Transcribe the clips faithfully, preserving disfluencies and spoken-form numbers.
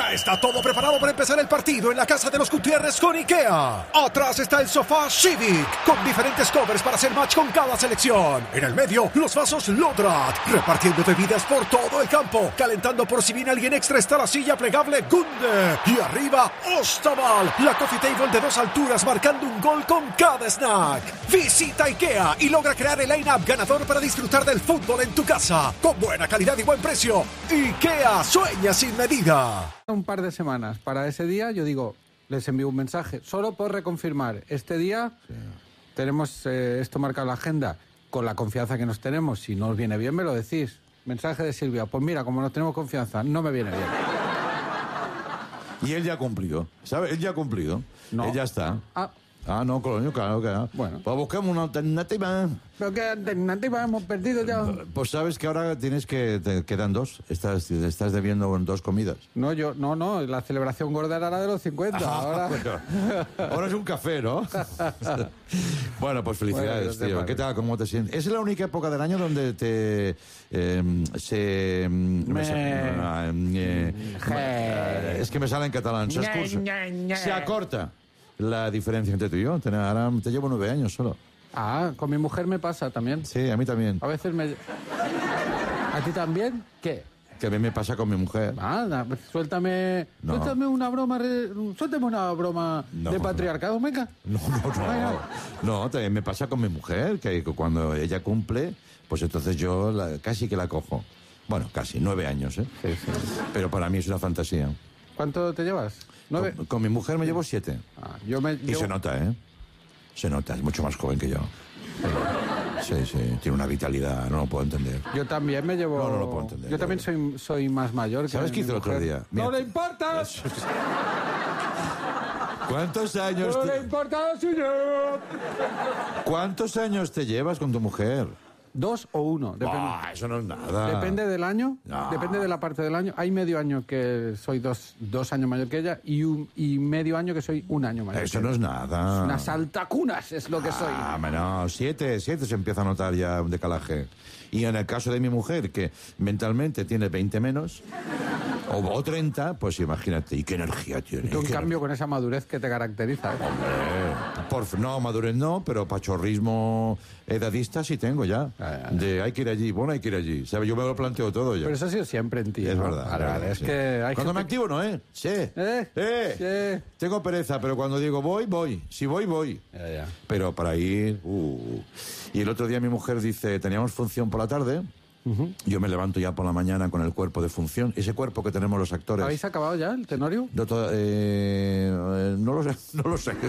Ya está todo preparado para empezar el partido en la casa de los Gutiérrez con IKEA. Atrás está el sofá Civic, con diferentes covers para hacer match con cada selección. En el medio, los vasos Lodrat, repartiendo bebidas por todo el campo. Calentando por si viene alguien extra está la silla plegable Gunde. Y arriba, Ostaval, la coffee table de dos alturas marcando un gol con cada snack. Visita IKEA y logra crear el line-up ganador para disfrutar del fútbol en tu casa. Con buena calidad y buen precio. IKEA, sueña sin medida. Un par de semanas para ese día, yo digo, les envío un mensaje solo por reconfirmar. Este día sí. tenemos eh, esto marcado en la agenda con la confianza que nos tenemos. Si no os viene bien, me lo decís. Mensaje de Silvia, pues mira, como nos tenemos confianza, no me viene bien. Y él ya ha cumplido, ¿sabes? Él ya ha cumplido. No. Él ya está. Ah. Ah, no, Coloño, claro que no. Bueno. Pues busquemos una alternativa. ¿Pero qué alternativa hemos perdido ya? Pues sabes que ahora tienes que... Te quedan dos. Estás, estás debiendo dos comidas. No, yo... No, no. La celebración gorda era la de los cincuenta. Ah, ahora... Bueno. Ahora es un café, ¿no? Bueno, pues felicidades, bueno, tío. ¿Qué tal? ¿Cómo te sientes? Es la única época del año donde te... Eh, se... Me... se eh, eh, es que me sale en catalán. Se, se acorta la diferencia entre tú y yo. Ahora te llevo nueve años solo. Ah, con mi mujer me pasa también. Sí, a mí también. A veces me... ¿A ti también? ¿Qué? Que a mí me pasa con mi mujer. Ah, suéltame... No. Suéltame una broma... Re, suéltame una broma no, de patriarcado, venga. No, no, no. Venga. No, también me pasa con mi mujer, que cuando ella cumple, pues entonces yo la, casi que la cojo. Bueno, casi, nueve años, ¿eh? Sí, sí. Pero para mí es una fantasía. ¿Cuánto te llevas? ¿Nueve? Con, con mi mujer me llevo siete. Ah, yo me y llevo... se nota, ¿eh? Se nota, es mucho más joven que yo. Sí, sí, tiene una vitalidad, no lo puedo entender. Yo también me llevo... No, no lo puedo entender. Yo también soy, soy más mayor que ¿Sabes qué hice el otro día? Mira, ¡No le importa! ¿Cuántos años ¡No te... le importa, señor! ¿Cuántos años te llevas con tu mujer? Dos o uno. Depende. Ah, eso no es nada. Depende del año, no. depende de la parte del año. Hay medio año que soy dos, dos años mayor que ella y, un, y medio año que soy un año mayor. Eso que no ella. es nada. Una saltacunas es lo que soy. Ah, no, siete, siete se empieza a notar ya un decalaje. Y en el caso de mi mujer, que mentalmente tiene veinte menos, o, o treinta, pues imagínate, ¿y qué energía tiene? Y tú, en cambio, energía? con esa madurez que te caracteriza. ¿eh? Hombre, por, no, madurez no, pero pachorrismo edadista sí tengo ya. Ah, ya, ya. De hay que ir allí, bueno, hay que ir allí. ¿Sabes? Yo me lo planteo todo ya. Pero eso ha sido siempre en ti. Es ¿no? verdad. Vale, es, vale, verdad, es sí. que hay Cuando gente... me activo, no, ¿eh? Sí. ¿Eh? ¿Eh? Sí. Tengo pereza, pero cuando digo voy, voy. Si voy, voy. Ya, ya. Pero para ir... Uh. Y el otro día mi mujer dice, teníamos función por la tarde... Uh-huh. Yo me levanto ya por la mañana con el cuerpo de función. Ese cuerpo que tenemos los actores. ¿Habéis acabado ya el Tenorio? No, to- eh, eh, no lo sé, no lo sé.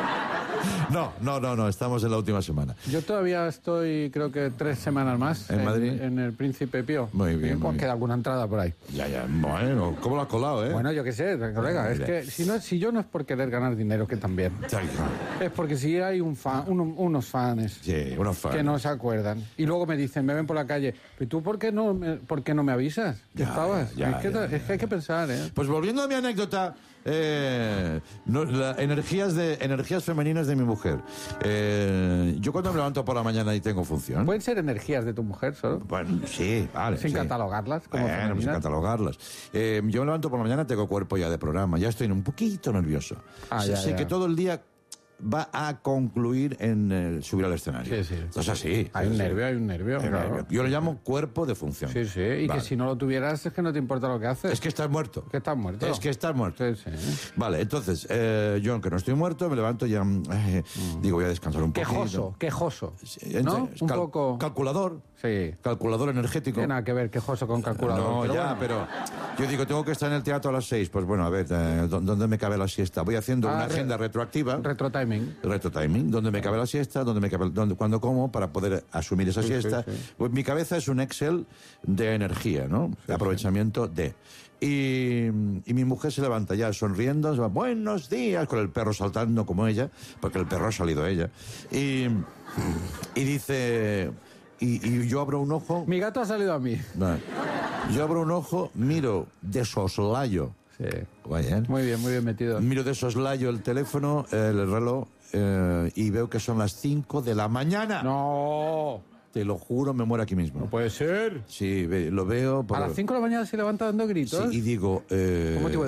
No, no, no, no, estamos en la última semana. Yo todavía estoy, creo que tres semanas más. ¿En, en Madrid? En el Príncipe Pío. Muy bien, muy Queda bien. alguna entrada por ahí. Ya, ya, bueno, ¿cómo lo has colado, eh? Bueno, yo qué sé, colega, Mira. es que si, no, si yo no es por querer ganar dinero, que también. Ya, ya. Es porque si hay un fan, un- unos fans Sí, unos fans. que no se acuerdan. Y luego me dicen, me ven por la calle, ¿y tú por qué no me, por qué no me avisas? ¿Que Ya, estabas? ya, es, que, ya, es que hay que pensar, ¿eh? Pues volviendo a mi anécdota, eh, no, la, energías, de, energías femeninas de mi mujer. Eh, yo cuando me levanto por la mañana y tengo función... ¿Pueden ser energías de tu mujer solo? Bueno, sí, vale. Sin sí. catalogarlas como Bueno, sin femeninas. catalogarlas. Eh, yo me levanto por la mañana, tengo cuerpo ya de programa, ya estoy un poquito nervioso. Ah, sé ya, sé ya. que todo el día va a concluir en eh, subir al escenario. Sí, sí. Entonces así. Hay un nervio, hay un nervio. Hay un claro. nervio. Yo lo llamo cuerpo de función. Sí, sí, y Vale. que si no lo tuvieras es que no te importa lo que haces. Es que estás muerto. que estás muerto. Es que estás muerto. Sí, sí. Vale, entonces, eh, yo aunque no estoy muerto, me levanto y ya, eh, mm. digo, voy a descansar un poquito. Quejoso, quejoso. Entre- ¿No? Un cal- poco... Calculador. Sí. Calculador energético. Tiene nada que ver quejoso con calculador. No, pero ya, bueno. pero yo digo, tengo que estar en el teatro a las seis. Pues bueno, a ver, eh, ¿dó- ¿dónde me cabe la siesta? Voy haciendo Ah, una re- agenda retroactiva. Retro timing. Retro timing, donde me cabe la siesta, donde me cabe, donde, cuando como, para poder asumir esa Sí, siesta. sí, sí. Pues mi cabeza es un Excel de energía, ¿no? De aprovechamiento de. Y, y mi mujer se levanta ya sonriendo, se va, buenos días, con el perro saltando como ella, porque el perro ha salido ella. Y, y dice, y, y yo abro un ojo. Mi gato ha salido a mí. No, yo abro un ojo, miro de soslayo. Sí. Guay, ¿eh? Muy bien, muy bien metido. Miro de soslayo el teléfono, el reloj, eh, y veo que son las cinco de la mañana. No. Te lo juro, me muero aquí mismo. No puede ser. Sí, ve- lo veo. A por- las cinco de la mañana se levanta dando gritos. Sí, y digo... Eh, ¿Qué motivo